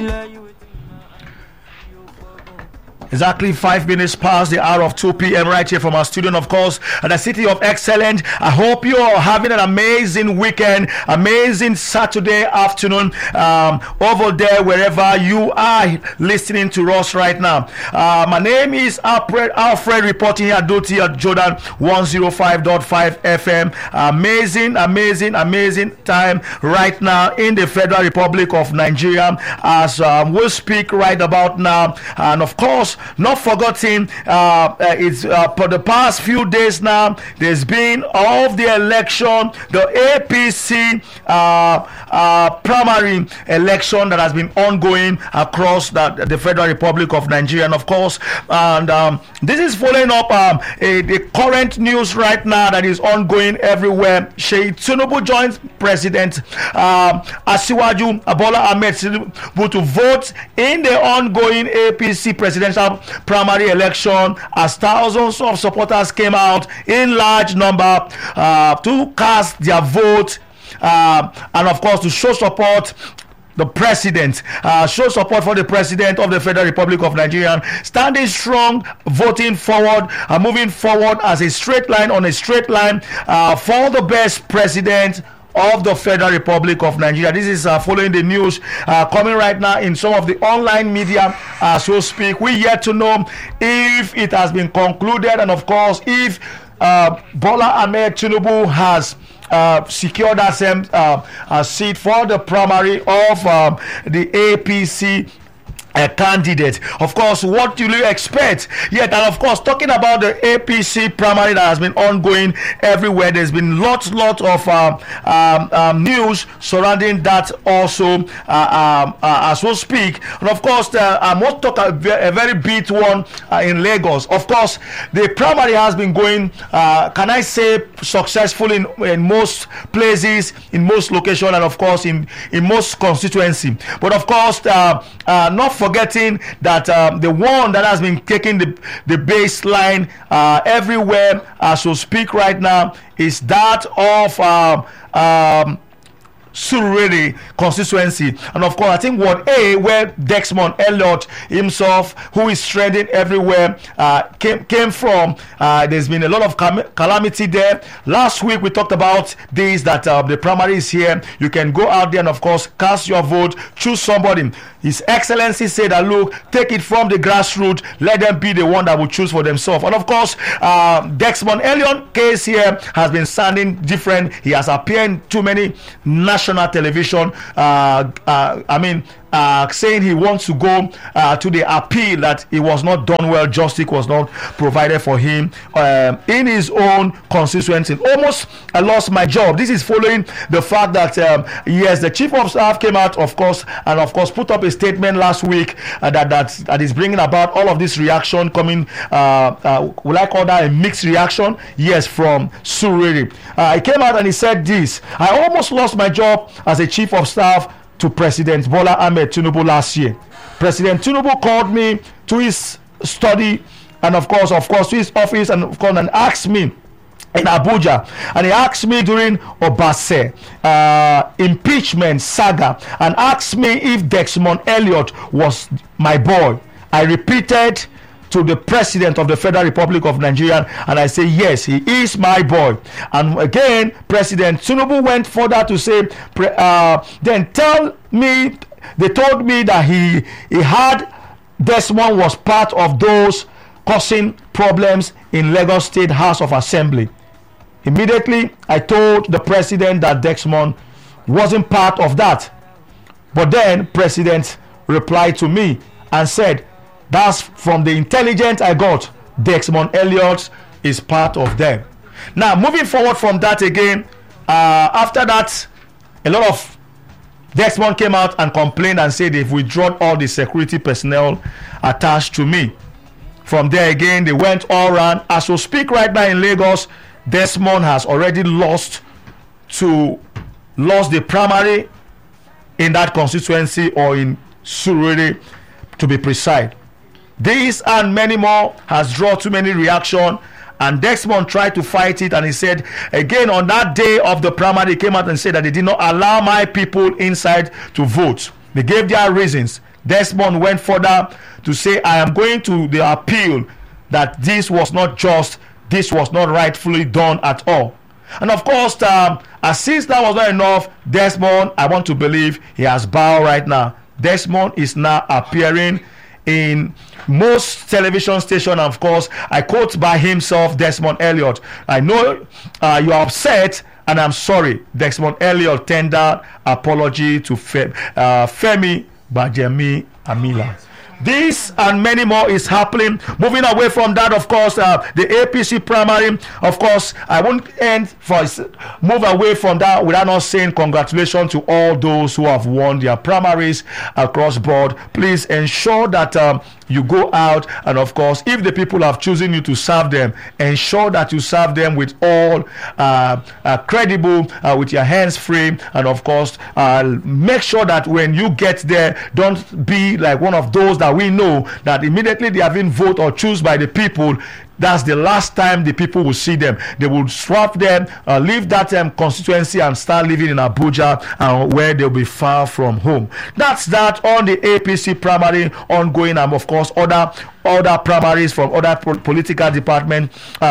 Exactly 5 minutes past the hour of 2 p.m. right here from our studio, and of course, at the City of Excellence. I hope you are having an amazing weekend, amazing Saturday afternoon over there, wherever you are listening to us right now. My name is Alfred reporting here at Doti at Jordan 105.5 FM. Amazing time right now in the Federal Republic of Nigeria as we'll speak right about now. And of course, not forgotten, it's for the past few days now, there's been of the election, the APC primary election that has been ongoing across the Federal Republic of Nigeria, and of course, and this is following up the current news right now that is ongoing everywhere. Sheyi Tinubu joins President Asiwaju Bola Ahmed Tinubu to vote in the ongoing APC presidential primary election, as thousands of supporters came out in large number to cast their vote and of course to show support the president, show support for the president of the Federal Republic of Nigeria, standing strong, voting forward, moving forward as a straight line on a straight line for the best president of the Federal Republic of Nigeria. This is following the news coming right now in some of the online media, so speak. We yet to know if it has been concluded, and of course, if Bola Ahmed Tinubu has secured that same seat for the primary of the APC candidate. Of course, what do you expect? Yet, and of course, talking about the APC primary that has been ongoing everywhere, there's been lots of news surrounding that also as we speak. And of course, I must talk a very big one in Lagos. Of course, the primary has been going, can I say, successfully in most places, in most locations, and of course, in most constituency. But of course, not forgetting that the one that has been taking the baseline everywhere as we speak right now is that of Surrey constituency, and of course I think Ward A, where Desmond Elliott himself, who is trending everywhere, came from. There's been a lot of calamity there. Last week we talked about this, that the primary is here. You can go out there and of course cast your vote, choose somebody. His Excellency said that, look, take it from the grassroots, let them be the one that will choose for themselves. And of course, Desmond Elliott case here has been sounding different. He has appeared in too many national television. Saying he wants to go to the appeal that it was not done well, justice was not provided for him in his own constituency. Almost I lost my job. This is following the fact that yes, the chief of staff came out, of course, and of course put up a statement last week that is bringing about all of this reaction coming. Would I call that a mixed reaction? Yes, from Surrey. He came out and he said this: I almost lost my job as a chief of staff to President Bola Ahmed Tinubu last year. President Tinubu called me to his study and of course to his office and asked me in Abuja, and he asked me during Obase impeachment saga and asked me if Desmond Elliott was my boy. I repeated to the president of the Federal Republic of Nigeria, and I say yes, he is my boy. And again, President Tinubu went further to say, then they told me that he had Desmond was part of those causing problems in Lagos State House of Assembly. Immediately, I told the president that Desmond wasn't part of that. But then President replied to me and said, that's from the intelligence I got. Desmond Elliott is part of them. Now, moving forward from that again, after that, a lot of Desmond came out and complained and said they've withdrawn all the security personnel attached to me. From there again, they went all around. As we speak right now in Lagos, Desmond has already lost the primary in that constituency, or in Surrey to be precise. This and many more has drawn too many reaction, and Desmond tried to fight it, and he said again on that day of the primary, he came out and said that they did not allow my people inside to vote. They gave their reasons Desmond went further to say, I am going to the appeal that this was not just, this was not rightfully done at all. And of course, as since that was not enough, Desmond, I want to believe he has bowed right now. Desmond is now appearing in most television stations, and of course, I quote by himself, Desmond Elliot. I know you are upset, and I'm sorry. Desmond Elliot tendered apology to Femi Bajemi Amila. This and many more is happening. Moving away from that, of course, the APC primary, of course, I won't move away from that without not saying congratulations to all those who have won their primaries across board. Please ensure that you go out, and of course, if the people have chosen you to serve them, ensure that you serve them with all credible, with your hands free, and of course, make sure that when you get there, don't be like one of those that we know that immediately they have been voted or chosen by the people, that's the last time the people will see them. They will swap them, leave that constituency and start living in Abuja, where they'll be far from home. That's that on the APC primary ongoing, and of course other primaries from other political department,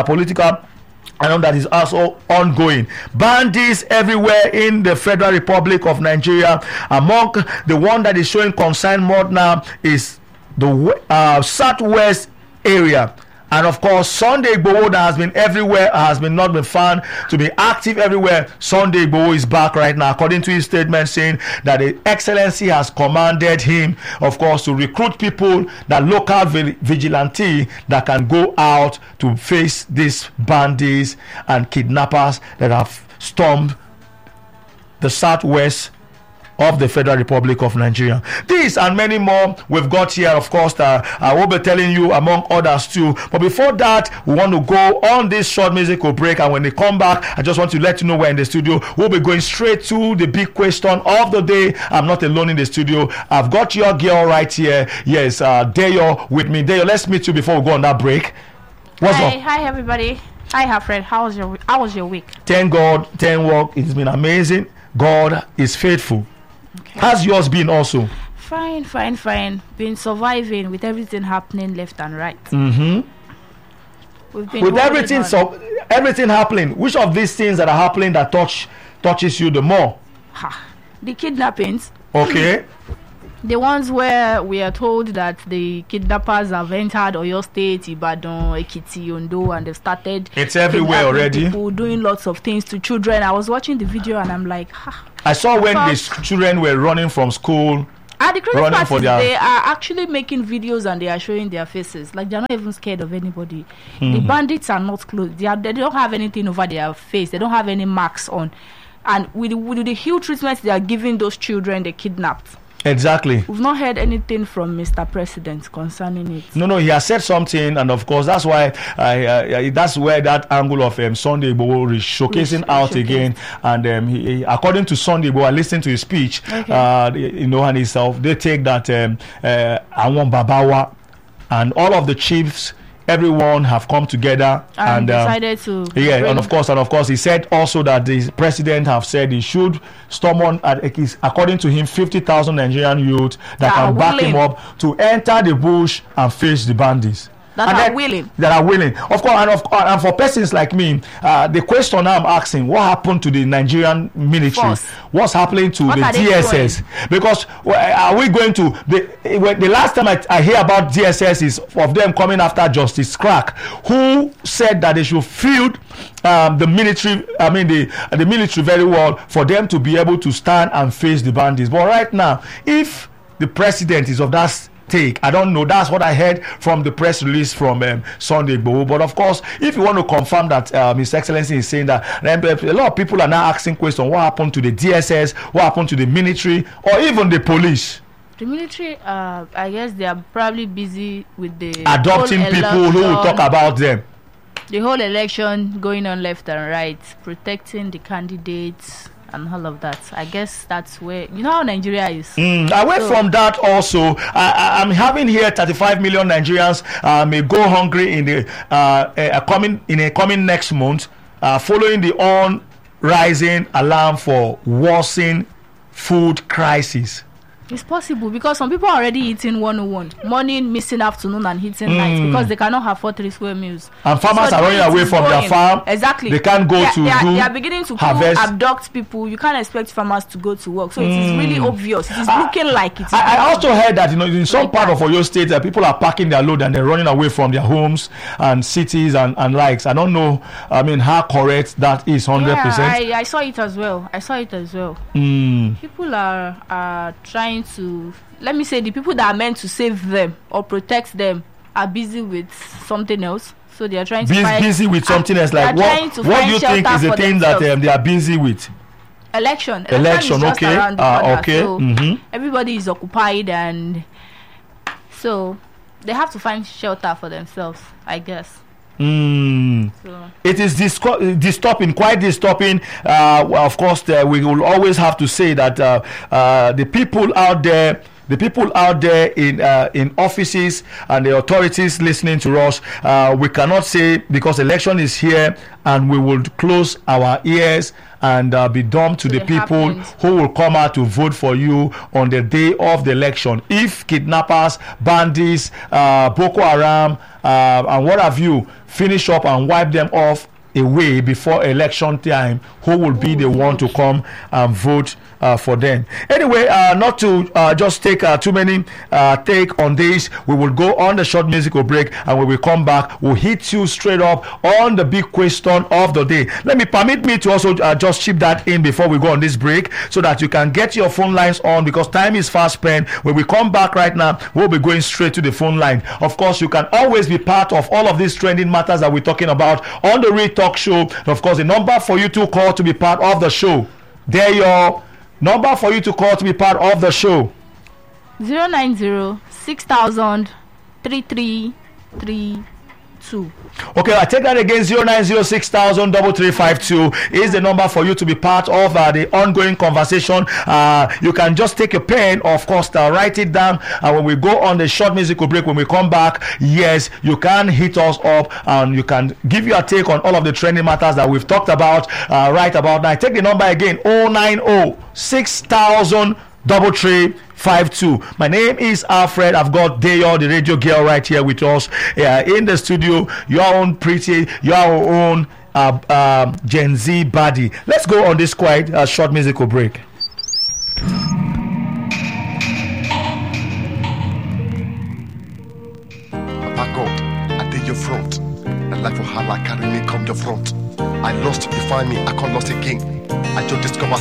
I know that is also ongoing. Bandits everywhere in the Federal Republic of Nigeria. Among the one that is showing concern more now is the southwest area. And of course, Sunday Igboho that has been everywhere, has been not been found to be active everywhere. Sunday Igboho is back right now, according to his statement, saying that the Excellency has commanded him, of course, to recruit people, that local vigilante that can go out to face these bandits and kidnappers that have stormed the southwest of the Federal Republic of Nigeria. This and many more we've got here, of course, I will be telling you among others too. But before that, we want to go on this short musical break, and when they come back, I just want to let you know we're in the studio. We'll be going straight to the big question of the day. I'm not alone in the studio. I've got your girl right here. Yes, Dayo with me. Dayo, let's meet you before we go on that break. What's up? Hi everybody. Hi Alfred. How was your week? Thank God, thank work. It's been amazing. God is faithful. Okay. How's yours been also? Fine. Been surviving with everything happening left and right. Mm-hmm. With everything happening, which of these things that are happening that touches you the more? The kidnappings. Okay. The ones where we are told that the kidnappers have entered Oyo State, Ibadan, Ekiti, Ondo, and they've started. It's everywhere already. People doing lots of things to children. I was watching the video and I'm like, I saw when the children were running from school. The crazy part is they are actually making videos and they are showing their faces. Like, they're not even scared of anybody. Mm-hmm. The bandits are not close. They don't have anything over their face. They don't have any marks on. And with the huge treatment they are giving those children they kidnapped. Exactly. We've not heard anything from Mr. President concerning it. No, he has said something, and of course that's why that's where that angle of Sunday Igboho is showcasing out again. And he, according to Sunday Igboho, I listened to his speech. Okay. And himself, they take that Awon Babawa and all of the chiefs. Everyone have come together and decided to. Yeah, and of course, he said also that the president have said he should summon, according to him, 50,000 Nigerian youth that can back him up to enter the bush and face the bandits. That are willing. Of course, and for persons like me, the question I'm asking: what happened to the Nigerian military? Force. What's happening to the DSS? Because are we going to the last time I hear about DSS is of them coming after Justice Crack, who said that they should field the military. I mean the military very well for them to be able to stand and face the bandits. But right now, if the president is of that take, I don't know, that's what I heard from the press release from Sunday Igboho. But of course, if you want to confirm that His Excellency is saying that, a lot of people are now asking questions: what happened to the DSS, what happened to the military, or even the police? The military, I guess they are probably busy with the adopting people who will talk about them. The whole election going on left and right, protecting the candidates and all of that. I guess that's where, you know how Nigeria is. Away from that also, I'm having here 35 million Nigerians may go hungry in the coming next month, following the rising alarm for worsening food crisis. It's possible because some people are already eating 101 morning, missing afternoon, and eating night because they cannot afford 3 square meals. And farmers are running away from their farm. Exactly. They can't go they are beginning to harvest. Abduct people. You can't expect farmers to go to work. So it is really obvious. It is looking like it is. I also heard that in some part of Oyo State, people are packing their load and they're running away from their homes and cities and likes. I don't know. I mean, how correct that is 100%. Yeah, I saw it as well. People are trying to, let me say, the people that are meant to save them or protect them are busy with something else. So they are trying to busy with something else. Like what do you think is the thing that they are busy with? Election. Okay. Okay. So everybody is occupied, and so they have to find shelter for themselves, I guess. So. It is quite disturbing. Of course, we will always have to say that the people out there in offices and the authorities listening to us, we cannot say because election is here and we will close our ears and be dumb to the people who will come out to vote for you on the day of the election. If kidnappers, bandits, Boko Haram, and what have you finish up and wipe them off away before election time, who will be the one to come and vote for them? Anyway, not to just take too many take on this, we will go on the short musical break, and when we come back, we'll hit you straight up on the big question of the day. Permit me to also just chip that in before we go on this break, so that you can get your phone lines on, because time is fast spent. When we come back right now, we'll be going straight to the phone line. Of course, you can always be part of all of these trending matters that we're talking about on the Real Talk Show. And of course, the number for you to call to be part of the show. There your number for you to call to be part of the show. 090-6000-3332. Okay, I take that again. 090-6000-3352 is the number for you to be part of the ongoing conversation. You can just take a pen, of course, write it down, and when we go on the short musical break, when we come back, yes, you can hit us up and you can give your take on all of the trending matters that we've talked about right about now. I take the number again, 090-6000-3352. My name is Alfred. I've got Dayo, the radio girl, right here with us in the studio. Your own Gen Z body. Let's go on this quite short musical break. Papa God, I did your front. And life for how I carry me come the front. I lost, you find me, I can't lost again. I just discover